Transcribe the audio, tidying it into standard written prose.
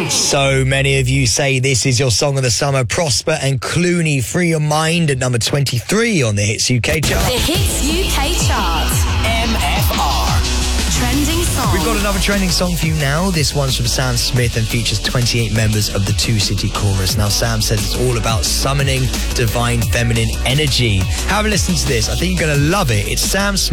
So many of you say this is your song of the summer. Prosper and Clooney, Free Your Mind at number 23 on the Hits UK chart. The Hits UK chart. MFR. Trending song. We've got another trending song for you now. This one's from Sam Smith and features 28 members of the Two City Chorus. Now, Sam says it's all about summoning divine feminine energy. Have a listen to this. I think you're going to love it. It's Sam Smith.